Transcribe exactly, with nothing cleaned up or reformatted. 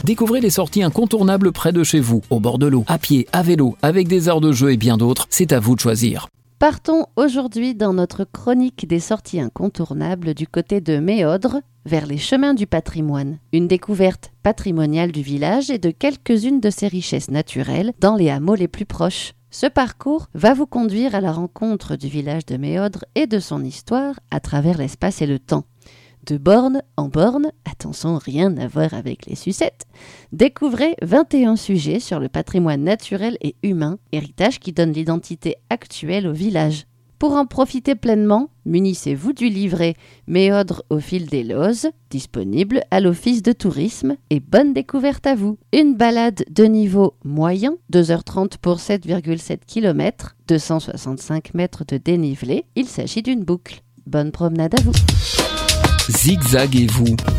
Découvrez les sorties incontournables près de chez vous, au bord de l'eau, à pied, à vélo, avec des aires de jeu et bien d'autres. C'est à vous de choisir. Partons aujourd'hui dans notre chronique des sorties incontournables du côté de Méaudre, vers les chemins du patrimoine. Une découverte patrimoniale du village et de quelques-unes de ses richesses naturelles dans les hameaux les plus proches. Ce parcours va vous conduire à la rencontre du village de Méaudre et de son histoire à travers l'espace et le temps. De borne en borne, attention, rien à voir avec les sucettes, découvrez vingt et un sujets sur le patrimoine naturel et humain, héritage qui donne l'identité actuelle au village. Pour en profiter pleinement, munissez-vous du livret Méaudre au fil des Lozes, disponible à l'Office de tourisme, et bonne découverte à vous. Une balade de niveau moyen, deux heures trente pour sept virgule sept kilomètres, deux cent soixante-cinq mètres de dénivelé, il s'agit d'une boucle. Bonne promenade à vous. Zigzaguez-vous.